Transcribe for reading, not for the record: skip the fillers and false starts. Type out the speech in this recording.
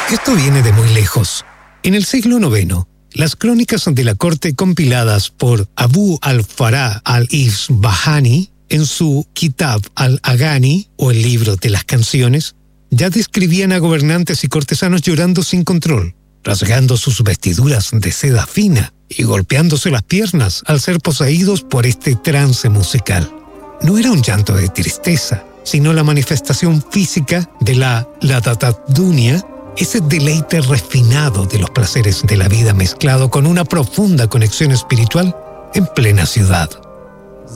Esto viene de muy lejos. En el siglo IX, las crónicas de la corte compiladas por Abu al-Farah al-Isbahani en su Kitab al-Aghani, o el libro de las canciones, ya describían a gobernantes y cortesanos llorando sin control, rasgando sus vestiduras de seda fina y golpeándose las piernas al ser poseídos por este trance musical. No era un llanto de tristeza, sino la manifestación física de la ladhat dunya, ese deleite refinado de los placeres de la vida mezclado con una profunda conexión espiritual en plena ciudad.